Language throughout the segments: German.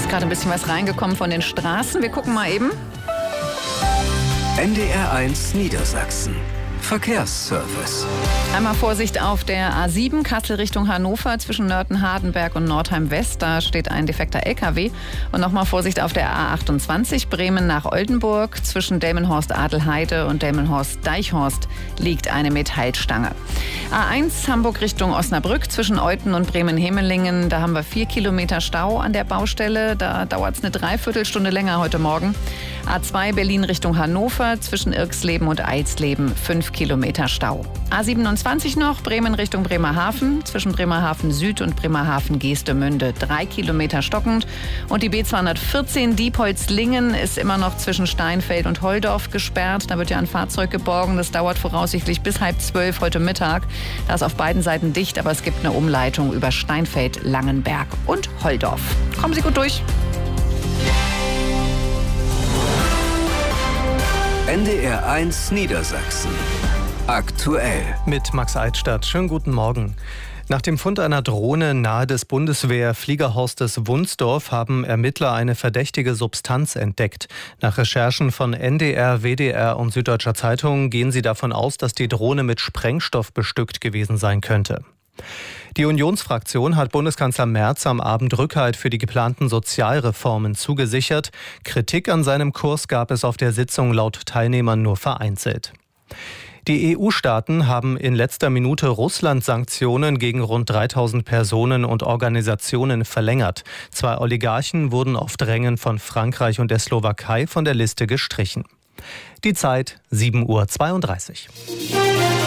Ist gerade ein bisschen was reingekommen von den Straßen. Wir gucken mal eben. NDR1 Niedersachsen. Verkehrsservice. Einmal Vorsicht auf der A7 Kassel Richtung Hannover zwischen Nörten-Hardenberg und Nordheim-West. Da steht ein defekter LKW. Und nochmal Vorsicht auf der A28 Bremen nach Oldenburg. Zwischen Delmenhorst-Adelheide und Delmenhorst-Deichhorst liegt eine Metallstange. A1 Hamburg Richtung Osnabrück zwischen Euthen und Bremen-Hemelingen. Da haben wir 4 Kilometer Stau an der Baustelle. Da dauert es eine Dreiviertelstunde länger heute Morgen. A2 Berlin Richtung Hannover zwischen Irxleben und Eilsleben 5 Kilometer Stau. A27 noch Bremen Richtung Bremerhaven zwischen Bremerhaven Süd und Bremerhaven Geestemünde 3 Kilometer stockend. Und die B214 Diepholz-Lingen ist immer noch zwischen Steinfeld und Holdorf gesperrt. Da wird ja ein Fahrzeug geborgen. Das dauert voraussichtlich bis 11:30 heute Mittag. Da ist auf beiden Seiten dicht, aber es gibt eine Umleitung über Steinfeld, Langenberg und Holdorf. Kommen Sie gut durch. NDR1 Niedersachsen. Aktuell. Mit Max Eitstadt. Schönen guten Morgen. Nach dem Fund einer Drohne nahe des Bundeswehr-Fliegerhorstes Wunsdorf haben Ermittler eine verdächtige Substanz entdeckt. Nach Recherchen von NDR, WDR und Süddeutscher Zeitung gehen sie davon aus, dass die Drohne mit Sprengstoff bestückt gewesen sein könnte. Die Unionsfraktion hat Bundeskanzler Merz am Abend Rückhalt für die geplanten Sozialreformen zugesichert. Kritik an seinem Kurs gab es auf der Sitzung laut Teilnehmern nur vereinzelt. Die EU-Staaten haben in letzter Minute Russland-Sanktionen gegen rund 3000 Personen und Organisationen verlängert. 2 Oligarchen wurden auf Drängen von Frankreich und der Slowakei von der Liste gestrichen. Die Zeit 7:32 Uhr.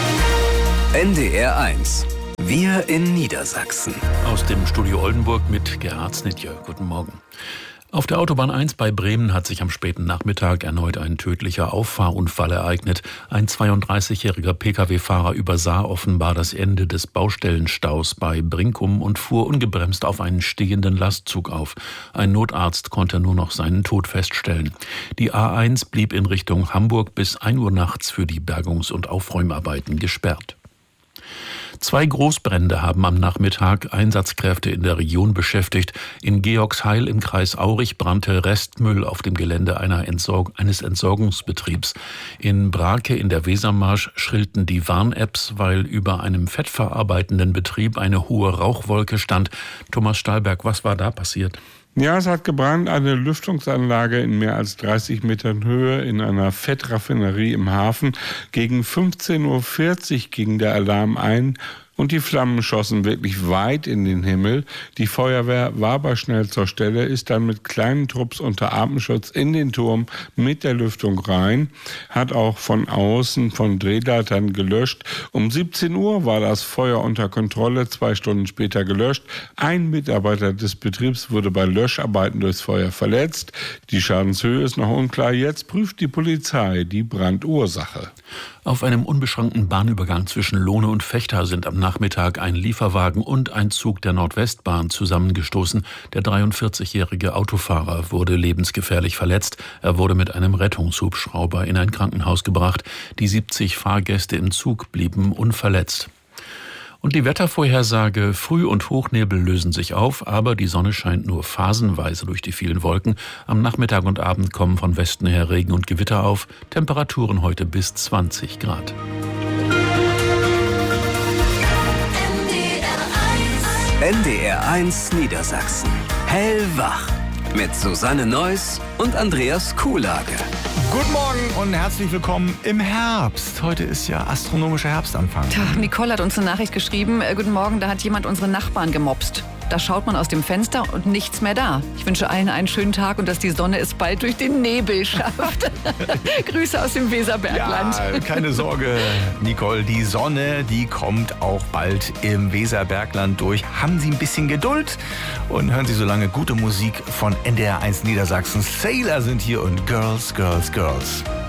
NDR1. Wir in Niedersachsen. Aus dem Studio Oldenburg mit Gerhard Snitje. Guten Morgen. Auf der Autobahn 1 bei Bremen hat sich am späten Nachmittag erneut ein tödlicher Auffahrunfall ereignet. Ein 32-jähriger Pkw-Fahrer übersah offenbar das Ende des Baustellenstaus bei Brinkum und fuhr ungebremst auf einen stehenden Lastzug auf. Ein Notarzt konnte nur noch seinen Tod feststellen. Die A1 blieb in Richtung Hamburg bis 1 Uhr nachts für die Bergungs- und Aufräumarbeiten gesperrt. 2 Großbrände haben am Nachmittag Einsatzkräfte in der Region beschäftigt. In Georgsheil im Kreis Aurich brannte Restmüll auf dem Gelände eines Entsorgungsbetriebs. In Brake in der Wesermarsch schrillten die Warn-Apps, weil über einem fettverarbeitenden Betrieb eine hohe Rauchwolke stand. Thomas Stahlberg, was war da passiert? Ja, es hat gebrannt, eine Lüftungsanlage in mehr als 30 Metern Höhe in einer Fettraffinerie im Hafen. Gegen 15:40 Uhr ging der Alarm ein und die Flammen schossen wirklich weit in den Himmel. Die Feuerwehr war aber schnell zur Stelle, ist dann mit kleinen Trupps unter Atemschutz in den Turm mit der Lüftung rein, hat auch von außen von Drehleitern gelöscht. Um 17 Uhr war das Feuer unter Kontrolle, 2 Stunden später gelöscht. Ein Mitarbeiter des Betriebs wurde bei Löscharbeiten durchs Feuer verletzt. Die Schadenshöhe ist noch unklar. Jetzt prüft die Polizei die Brandursache. Auf einem unbeschränkten Bahnübergang zwischen Lohne und Vechta sind am Nachmittag ein Lieferwagen und ein Zug der Nordwestbahn zusammengestoßen. Der 43-jährige Autofahrer wurde lebensgefährlich verletzt. Er wurde mit einem Rettungshubschrauber in ein Krankenhaus gebracht. Die 70 Fahrgäste im Zug blieben unverletzt. Und die Wettervorhersage: Früh- und Hochnebel lösen sich auf, aber die Sonne scheint nur phasenweise durch die vielen Wolken. Am Nachmittag und Abend kommen von Westen her Regen und Gewitter auf. Temperaturen heute bis 20 Grad. NDR1 Niedersachsen. Hellwach. Mit Susanne Neuss und Andreas Kuhlage. Guten Morgen und herzlich willkommen im Herbst. Heute ist ja astronomischer Herbstanfang. Tja, Nicole hat uns eine Nachricht geschrieben. Guten Morgen, da hat jemand unsere Nachbarn gemobst. Da schaut man aus dem Fenster und nichts mehr da. Ich wünsche allen einen schönen Tag und dass die Sonne es bald durch den Nebel schafft. Grüße aus dem Weserbergland. Ja, keine Sorge, Nicole, die Sonne, die kommt auch bald im Weserbergland durch. Haben Sie ein bisschen Geduld und hören Sie so lange gute Musik von NDR1 Niedersachsen. Sailor sind hier und Girls, Girls, Girls.